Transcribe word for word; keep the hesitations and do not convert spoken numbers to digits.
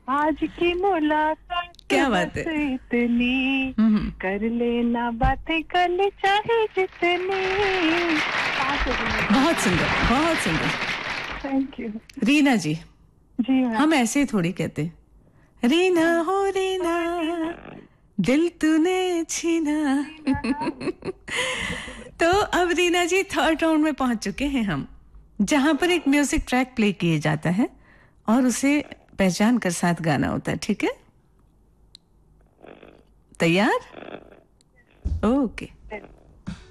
आज की मुलाकात क्या बात है, इतनी कर लेना बातें कल चाहे जितनी। बहुत सुंदर, बहुत सुंदर। Thank you Reena ji. Ji ma'am. हम ऐसे ही थोड़ी कहते, रीना हो रीना दिल तूने छीना। तो अब रीना जी थर्ड राउंड में पहुंच चुके हैं हम, जहां पर एक म्यूजिक ट्रैक प्ले किया जाता है और उसे पहचान कर साथ गाना होता है। ठीक है, तैयार? ओके।